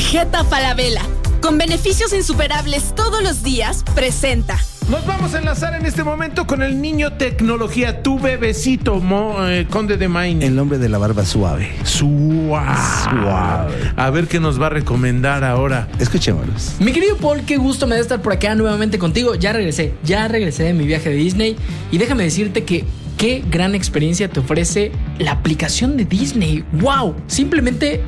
tarjeta Falabella, con beneficios insuperables todos los días, presenta. Nos vamos a enlazar en este momento con el niño tecnología, tu bebecito, Conde de Maine. El hombre de la barba suave. Suave. A ver qué nos va a recomendar ahora. Escuchémoslos. Mi querido Paul, qué gusto me da estar por acá nuevamente contigo. Ya regresé de mi viaje de Disney. Y déjame decirte que qué gran experiencia te ofrece la aplicación de Disney. ¡Wow! Simplemente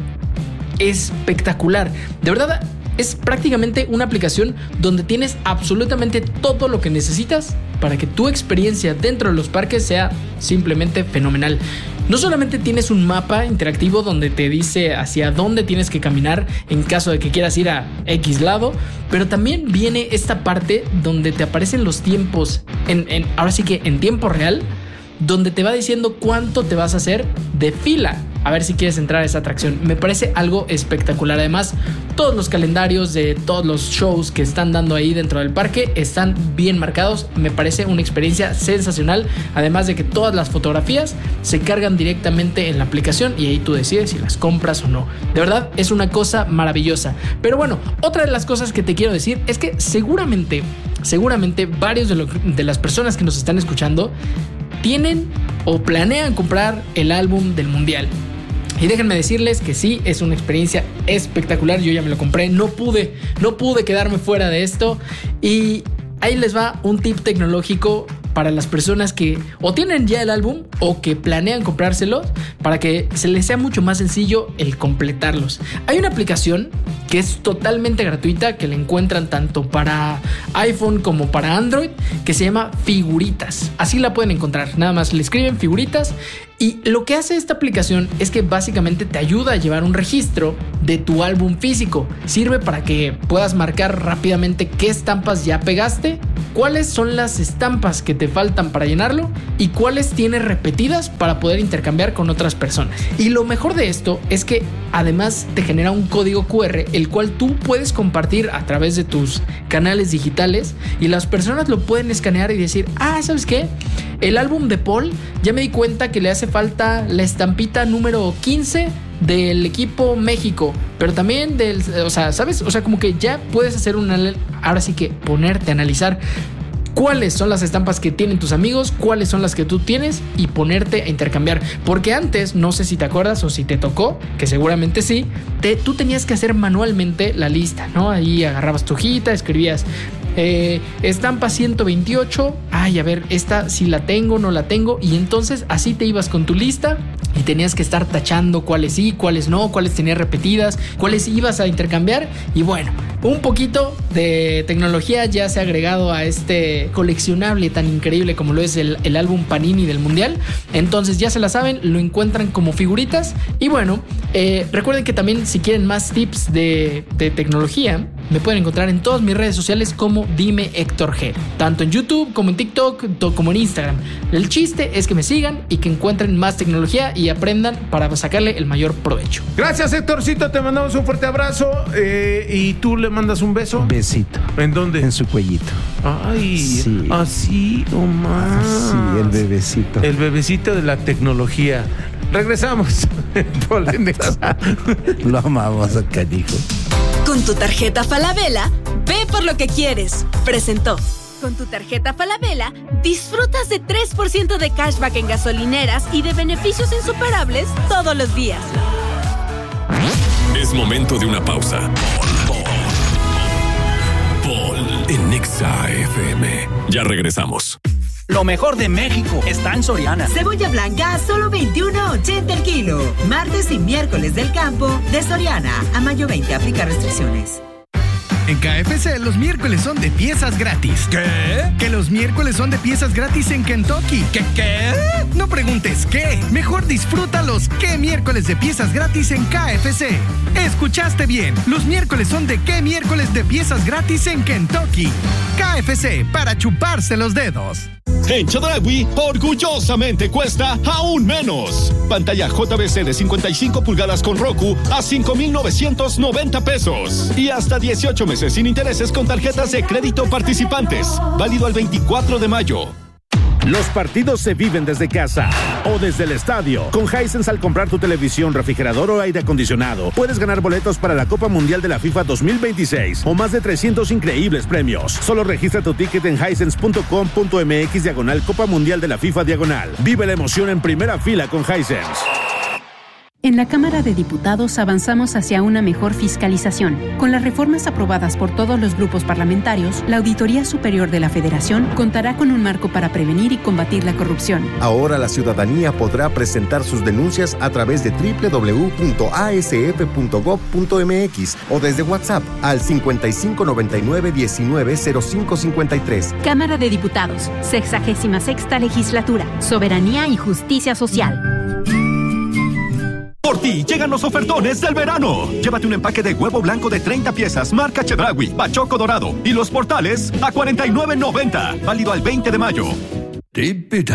espectacular. De verdad, es prácticamente una aplicación donde tienes absolutamente todo lo que necesitas para que tu experiencia dentro de los parques sea simplemente fenomenal. No solamente tienes un mapa interactivo donde te dice hacia dónde tienes que caminar en caso de que quieras ir a X lado, pero también viene esta parte donde te aparecen los tiempos, ahora sí que en tiempo real, donde te va diciendo cuánto te vas a hacer de fila a ver si quieres entrar a esa atracción. Me parece algo espectacular. Además, todos los calendarios de todos los shows que están dando ahí dentro del parque están bien marcados. Me parece una experiencia sensacional. Además de que todas las fotografías se cargan directamente en la aplicación y ahí tú decides si las compras o no. De verdad, es una cosa maravillosa. Pero bueno, otra de las cosas que te quiero decir es que seguramente varios de las personas que nos están escuchando tienen o planean comprar el álbum del Mundial. Y déjenme decirles que sí, es una experiencia espectacular. Yo ya me lo compré, no pude quedarme fuera de esto. Y ahí les va un tip tecnológico para las personas que o tienen ya el álbum o que planean comprárselos, para que se les sea mucho más sencillo el completarlos. Hay una aplicación que es totalmente gratuita, que la encuentran tanto para iPhone como para Android, que se llama Figuritas. Así la pueden encontrar, nada más le escriben Figuritas. Y lo que hace esta aplicación es que básicamente te ayuda a llevar un registro de tu álbum físico. Sirve para que puedas marcar rápidamente qué estampas ya pegaste, cuáles son las estampas que te faltan para llenarlo y cuáles tienes repetidas para poder intercambiar con otras personas. Y lo mejor de esto es que además te genera un código QR, el cual tú puedes compartir a través de tus canales digitales y las personas lo pueden escanear y decir: ¿sabes qué? El álbum de Paul, ya me di cuenta que le hace falta la estampita número 15 del equipo México, pero también ¿sabes? O sea, como que ya puedes hacer ahora sí que ponerte a analizar cuáles son las estampas que tienen tus amigos, cuáles son las que tú tienes y ponerte a intercambiar. Porque antes, no sé si te acuerdas o si te tocó, que seguramente sí, tú tenías que hacer manualmente la lista, ¿no? Ahí agarrabas tu hojita, escribías estampa 128, a ver, esta sí la tengo, no la tengo, y entonces así te ibas con tu lista y tenías que estar tachando cuáles sí, cuáles no, cuáles tenías repetidas, cuáles ibas a intercambiar. Y bueno, un poquito de tecnología ya se ha agregado a este coleccionable tan increíble como lo es el álbum Panini del Mundial. Entonces ya se la saben, lo encuentran como Figuritas. Y bueno, recuerden que también si quieren más tips de tecnología, me pueden encontrar en todas mis redes sociales como Dime Héctor G, tanto en YouTube como en TikTok como en Instagram. El chiste es que me sigan y que encuentren más tecnología y aprendan para sacarle el mayor provecho. Gracias, Héctorcito, te mandamos un fuerte abrazo. ¿Y tú le mandas un beso? Besito. ¿En dónde? En su cuellito. Ay, sí. Así nomás. Sí, el bebecito. El bebecito de la tecnología. Regresamos. Lo amamos a canijo. Con tu tarjeta Falabella, ve por lo que quieres. Presentó. Con tu tarjeta Falabella, disfrutas de 3% de cashback en gasolineras y de beneficios insuperables todos los días. Es momento de una pausa. Paul en Exa FM. Ya regresamos. Lo mejor de México está en Soriana. Cebolla blanca a solo $21.80 el kilo. Martes y miércoles del campo de Soriana. A mayo 20 aplica restricciones. En KFC los miércoles son de piezas gratis. ¿Qué? Que los miércoles son de piezas gratis en Kentucky. ¿Qué? No preguntes qué. Mejor disfruta los qué miércoles de piezas gratis en KFC. Escuchaste bien. Los miércoles son de qué miércoles de piezas gratis en Kentucky. KFC, para chuparse los dedos. En Chedraui, orgullosamente cuesta aún menos. Pantalla JVC de 55 pulgadas con Roku a 5,990 pesos. Y hasta 18 meses sin intereses con tarjetas de crédito participantes. Válido al 24 de mayo. Los partidos se viven desde casa o desde el estadio. Con Hisense, al comprar tu televisión, refrigerador o aire acondicionado, puedes ganar boletos para la Copa Mundial de la FIFA 2026 o más de 300 increíbles premios. Solo registra tu ticket en hisense.com.mx/Copa Mundial de la FIFA /. Vive la emoción en primera fila con Hisense. En la Cámara de Diputados avanzamos hacia una mejor fiscalización. Con las reformas aprobadas por todos los grupos parlamentarios, la Auditoría Superior de la Federación contará con un marco para prevenir y combatir la corrupción. Ahora la ciudadanía podrá presentar sus denuncias a través de www.asf.gov.mx o desde WhatsApp al 5599-190553. Cámara de Diputados, 66ª Legislatura, Soberanía y Justicia Social. Por ti llegan los ofertones del verano. Llévate un empaque de huevo blanco de 30 piezas, marca Chedraui, Bachoco Dorado y los portales a $49.90. Válido al 20 de mayo.